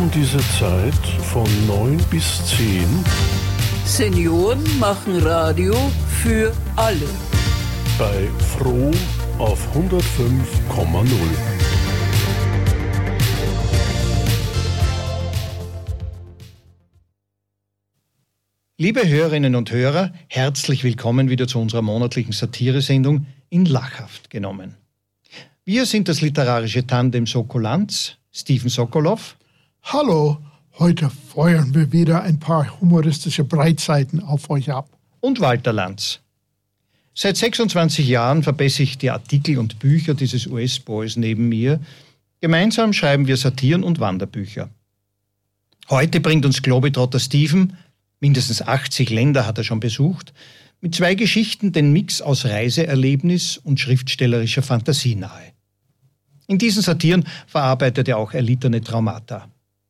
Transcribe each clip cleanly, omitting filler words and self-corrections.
um diese Zeit von 9 bis 10. Senioren machen Radio für alle. Bei Froh auf 105,0. Liebe Hörerinnen und Hörer, herzlich willkommen wieder zu unserer monatlichen Satiresendung in Lachhaft genommen. Wir sind das literarische Tandem Sokolanz, Steven Sokolow. Hallo, heute feuern wir wieder ein paar humoristische Breitseiten auf euch ab. Und Walter Lanz. Seit 26 Jahren verbessere ich die Artikel und Bücher dieses US-Boys neben mir. Gemeinsam schreiben wir Satiren und Wanderbücher. Heute bringt uns Globetrotter Steven, mindestens 80 Länder hat er schon besucht, mit 2 Geschichten den Mix aus Reiseerlebnis und schriftstellerischer Fantasie nahe. In diesen Satiren verarbeitet er auch erlittene Traumata.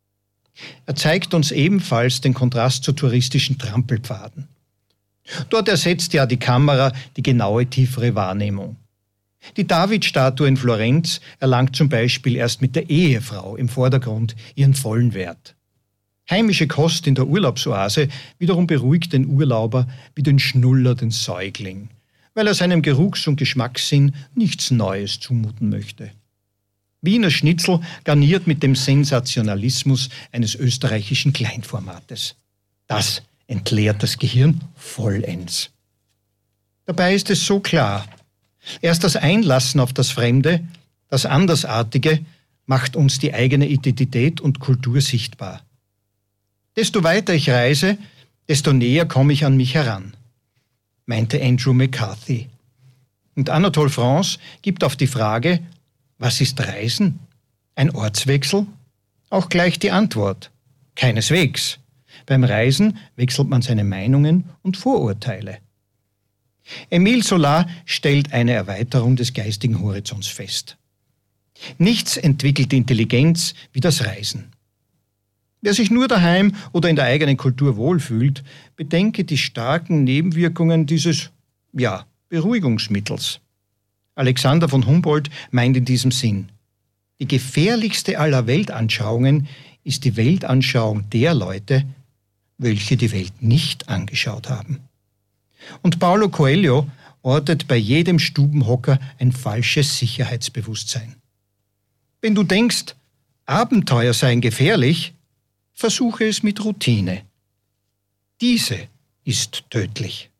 Er zeigt uns ebenfalls den Kontrast zu touristischen Trampelpfaden. Dort ersetzt ja die Kamera die genaue, tiefere Wahrnehmung. Die David-Statue in Florenz erlangt zum Beispiel erst mit der Ehefrau im Vordergrund ihren vollen Wert. Heimische Kost in der Urlaubsoase wiederum beruhigt den Urlauber wie den schnullernden Säugling, weil er seinem Geruchs- und Geschmackssinn nichts Neues zumuten möchte. Wiener Schnitzel garniert mit dem Sensationalismus eines österreichischen Kleinformates. Das entleert das Gehirn vollends. Dabei ist es so klar. Erst das Einlassen auf das Fremde, das Andersartige, macht uns die eigene Identität und Kultur sichtbar. Desto weiter ich reise, desto näher komme ich an mich heran, meinte Andrew McCarthy. Und Anatole France gibt auf die Frage, was ist Reisen? Ein Ortswechsel? Auch gleich die Antwort. Keineswegs. Beim Reisen wechselt man seine Meinungen und Vorurteile. Émile Zola stellt eine Erweiterung des geistigen Horizonts fest. Nichts entwickelt Intelligenz wie das Reisen. Wer sich nur daheim oder in der eigenen Kultur wohlfühlt, bedenke die starken Nebenwirkungen dieses, Beruhigungsmittels. Alexander von Humboldt meint in diesem Sinn, die gefährlichste aller Weltanschauungen ist die Weltanschauung der Leute, welche die Welt nicht angeschaut haben. Und Paulo Coelho ortet bei jedem Stubenhocker ein falsches Sicherheitsbewusstsein. Wenn du denkst, Abenteuer seien gefährlich, versuche es mit Routine. Diese ist tödlich.